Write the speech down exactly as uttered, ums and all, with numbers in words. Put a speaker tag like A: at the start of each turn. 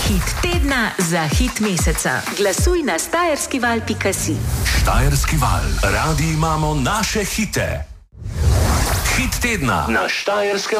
A: Hit tedna za hit meseca. Glasuj na štajerskival pika si.
B: Štajerski val. Radi imamo naše hite. Hit tedna na Štajerskem